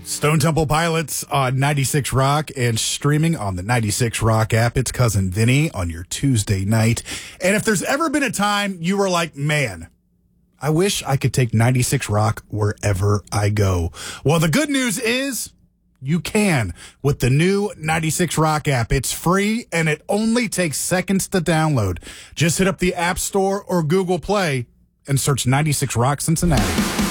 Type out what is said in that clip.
Stone Temple Pilots on 96 Rock and streaming on the 96 Rock app. It's Cousin Vinny on your Tuesday night. And if there's ever been a time you were like, man, I wish I could take 96 Rock wherever I go. Well, the good news is you can with the new 96 Rock app. It's free and it only takes seconds to download. Just hit up the App Store or Google Play and search 96 Rock Cincinnati.